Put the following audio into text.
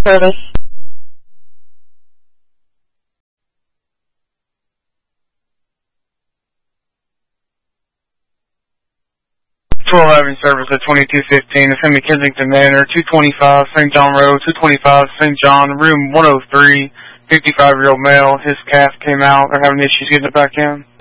service. 1211 service at 2215. It's going to be Kensington Manor, 225 St. John Road, 225 St. John, room 103, 55-year-old male. His calf came out. They're having issues getting it back in.